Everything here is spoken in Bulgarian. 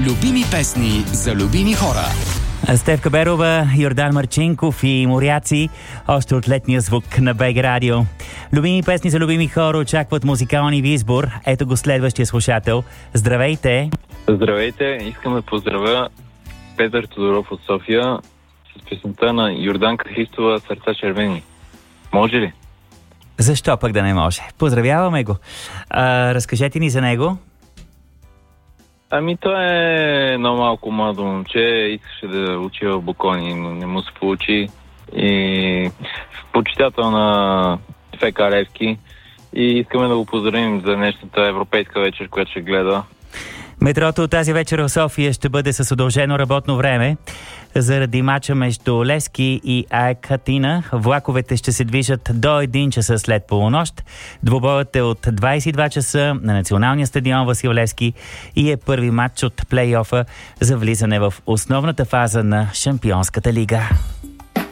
Любими песни за любими хора. Стефка Берова, Йордан Марчинков и моряци, още от летния звук на БГ Радио. Любими песни за любими хора очакват музикални ви избор. Ето го следващия слушател. Здравейте! Здравейте! Искам да поздравя Петър Тодоров от София с песента на Йорданка Христова "Сърца червени". Може ли? Защо пък да не може? Поздравяваме го. Разкажете ни за него. Той е едно малко младо момче, искаше да учи в Бокони, но не му се получи. И почитател на ФК Левски. И искаме да го поздравим за днешната европейска вечер, която ще гледа. Метрото тази вечер в София ще бъде с удължено работно време. Заради мача между Левски и АЕК Атина, влаковете ще се движат до 1 часа след полунощ. Двубоят е от 22 часа на националния стадион Васил Левски и е първи матч от плейофа за влизане в основната фаза на Шампионската лига.